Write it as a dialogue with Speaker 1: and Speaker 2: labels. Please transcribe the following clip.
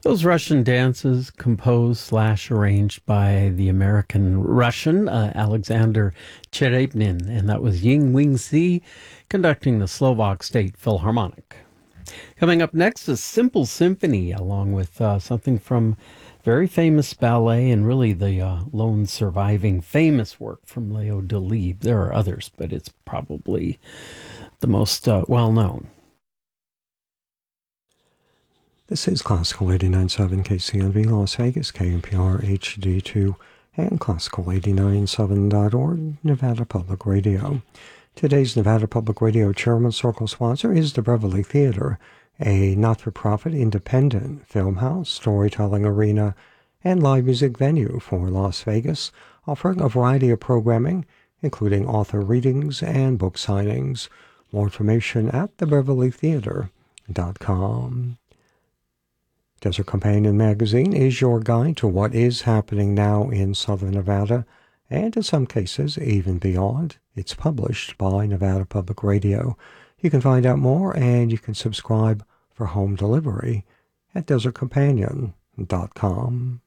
Speaker 1: Those Russian dances, composed slash arranged by the American Russian Alexander Cherepnin, and that was Ying Wing Si conducting the Slovak State Philharmonic. Coming up next is Simple Symphony, along with something from very famous ballet and really the lone surviving famous work from Leo Delibes. There are others, but it's probably the most well-known.
Speaker 2: This is Classical 89.7 KCNV Las Vegas, KNPR HD2, and Classical897.org, Nevada Public Radio. Today's Nevada Public Radio Chairman Circle sponsor is the Beverly Theater, a not-for-profit independent film house, storytelling arena, and live music venue for Las Vegas, offering a variety of programming, including author readings and book signings. More information at thebeverlytheater.com. Desert Companion magazine is your guide to what is happening now in Southern Nevada, and in some cases even beyond. It's published by Nevada Public Radio. You can find out more, and you can subscribe for home delivery at desertcompanion.com.